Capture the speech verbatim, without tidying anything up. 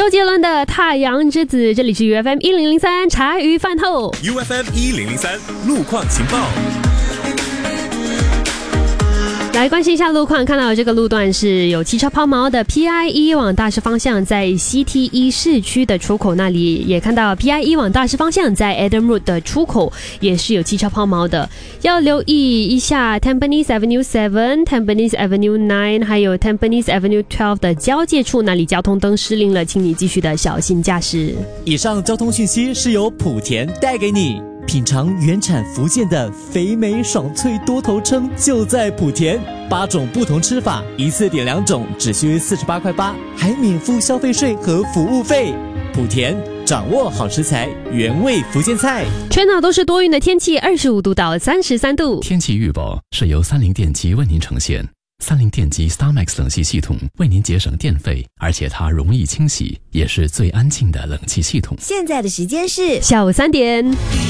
周杰伦的《太阳之子》，这里是 U F M 一零零三茶余饭后 U F M 一零零三路况情报。 来关心一下路况，看到这个路段是有汽车抛锚的 P I 一 往大师方向，在 C T 一 市区的出口那里，也看到 P I 一 往大师方向在 Adam Road 的出口也是有汽车抛锚的，要留意一下 Tampines Avenue seven、Tampines Avenue nine 还有 Tampines Avenue twelve 的交界处，那里交通灯失灵了，请你继续的小心驾驶。 以上交通讯息是由莆田带给你。品尝原产福建的肥美爽脆多头称就在莆田，八种不同吃法，一次点两种，只需四十八块八，还免付消费税和服务费。莆田，掌握好食材，原味福建菜。 全岛都是多云的天气，二十五度到三十三度。 天气预报是由三菱电机为您呈现。三菱电机 StarMax 冷气系统为您节省电费，而且它容易清洗，也是最安静的冷气系统。 现在的时间是下午三点。